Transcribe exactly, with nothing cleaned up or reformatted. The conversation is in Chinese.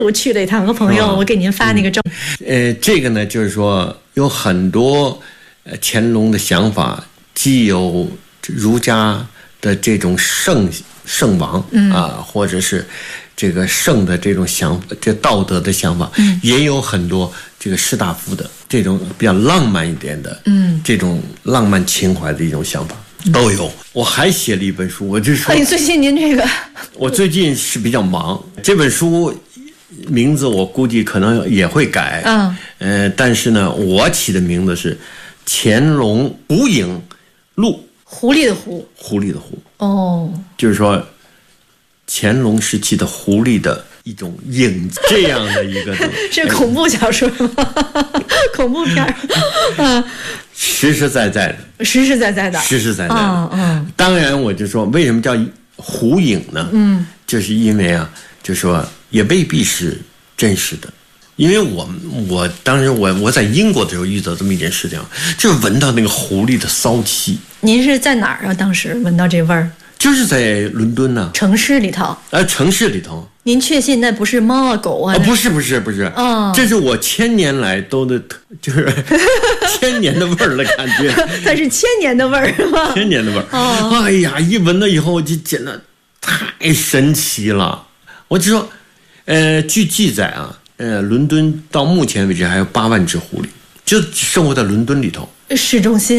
我去了一趟，和朋友，我给您发那个照。 呃，这个呢，就是说有很多呃乾隆的想法，既有儒家的这种圣圣王、嗯、啊，或者是这个圣的这种想法，这道德的想法，嗯，也有很多这个士大夫的这种比较浪漫一点的，嗯，这种浪漫情怀的一种想法。都有，我还写了一本书，我就说， 哎，最近您这个， 我最近是比较忙，这本书名字我估计可能也会改，嗯，呃，但是呢，我起的名字是《乾隆狐影录》， 狐狸的狐， 狐狸的狐， 哦， 就是说乾隆时期的狐狸的一种影子，这样的一个是恐怖小说吗？恐怖片儿，嗯。 实实在在的， 实实在在的， 实实在在的。 嗯嗯。 当然，我就说为什么叫狐影呢？嗯，就是因为啊，就说也未必是真实的，因为我我当时我我在英国的时候遇到这么一件事情，就是闻到那个狐狸的骚气。 您是在哪儿啊？当时闻到这味儿？ 就是在伦敦呢、啊， 城市里头。 呃，城市里头。 您确信那不是猫啊狗啊？ 啊，不是不是不是，哦，这是我千年来都的，就是千年的味儿的感觉。 它是千年的味儿吗？ 千年的味儿。哦，哎呀，一闻了以后就简直太神奇了。我就说，呃，据记载啊，呃，伦敦到目前为止还有八万只狐狸，就生活在伦敦里头， 市中心。